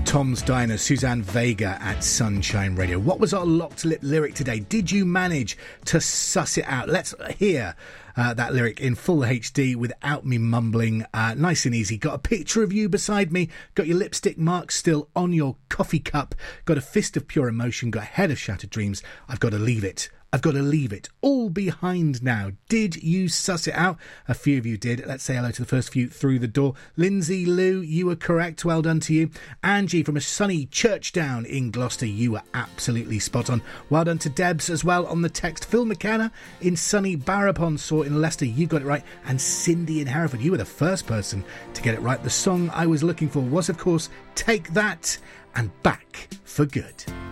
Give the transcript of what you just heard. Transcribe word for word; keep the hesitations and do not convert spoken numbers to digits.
Tom's Diner, Suzanne Vega at Sunshine Radio. What was our locked lip lyric today? Did you manage to suss it out? Let's hear uh, that lyric in full H D without me mumbling. Uh, nice and easy. Got a picture of you beside me. Got your lipstick mark still on your coffee cup. Got a fist of pure emotion. Got a head of shattered dreams. I've got to leave it. I've got to leave it all behind now. Did you suss it out? A few of you did. Let's say hello to the first few through the door. Lindsay Lou, you were correct. Well done to you. Angie from a sunny Churchdown in Gloucester, you were absolutely spot on. Well done to Debs as well on the text. Phil McKenna in sunny Barraponsor in Leicester, you got it right. And Cindy in Hereford, you were the first person to get it right. The song I was looking for was, of course, Take That and Back for Good.